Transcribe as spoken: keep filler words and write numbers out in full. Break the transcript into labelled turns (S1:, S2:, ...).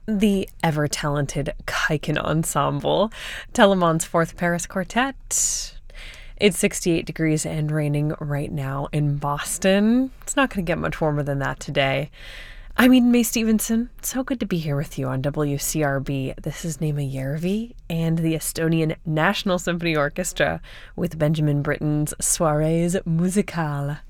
S1: the ever-talented Kaiken Ensemble, Telemann's Fourth Paris Quartet. It's sixty-eight degrees and raining right now in Boston. It's not going to get much warmer than that today. I'm Eden Mae Stevenson. So good to be here with you on W C R B. This is Nema Järvi and the Estonian National Symphony Orchestra with Benjamin Britten's Soirées Musicales.